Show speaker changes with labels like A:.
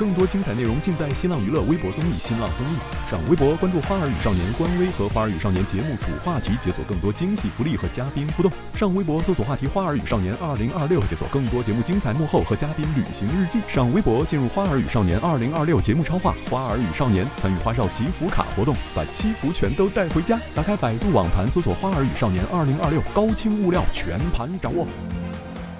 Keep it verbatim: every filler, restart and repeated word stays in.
A: 更多精彩内容尽在新浪娱乐微博综艺新浪综艺。上微博关注花儿与少年官微和花儿与少年节目主话题，解锁更多惊喜福利和嘉宾互动。上微博搜索话题花儿与少年二零二六，解锁更多节目精彩幕后和嘉宾旅行日记。上微博进入花儿与少年二零二六节目超话，花儿与少年参与花少集福卡活动，把七福全都带回家。打开百度网盘搜索花儿与少年二零二六，高清物料全盘掌握。